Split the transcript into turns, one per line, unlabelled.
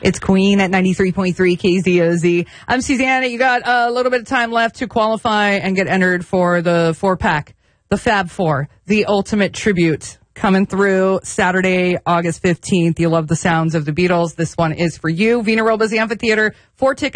It's Queen at 93.3 KZOZ. I'm Susanna. You got a little bit of time left to qualify and get entered for the 4-pack, the Fab Four, the ultimate tribute. Coming through Saturday, August 15th. You love the sounds of the Beatles. This one is for you. Vina Robles, the Amphitheater. 4 tickets.